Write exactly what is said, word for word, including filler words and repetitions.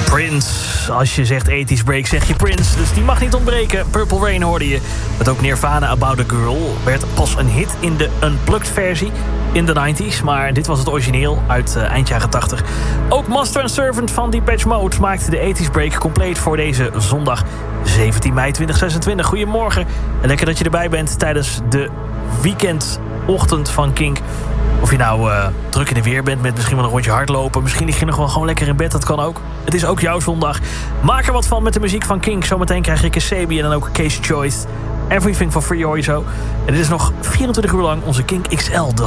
Prince. Als je zegt eighties break, zeg je Prince. Dus die mag niet ontbreken. Purple Rain hoorde je. Met ook Nirvana, About a Girl. Werd pas een hit in de Unplugged versie in de negentig. Maar dit was het origineel uit uh, eind jaren tachtig. Ook Master and Servant van Depeche Mode maakte de eighties break compleet voor deze zondag zeventien mei tweeduizend zesentwintig. Goedemorgen. En lekker dat je erbij bent tijdens de weekendochtend van Kink. Of je nou uh, druk in de weer bent met misschien wel een rondje hardlopen. Misschien lig je nog wel gewoon lekker in bed, dat kan ook. Het is ook jouw zondag. Maak er wat van met de muziek van Kink. Zometeen krijg je Kasabi en dan ook Case Choice. Everything for Free hoor je zo. En dit is nog vierentwintig uur lang onze Kink X L dag.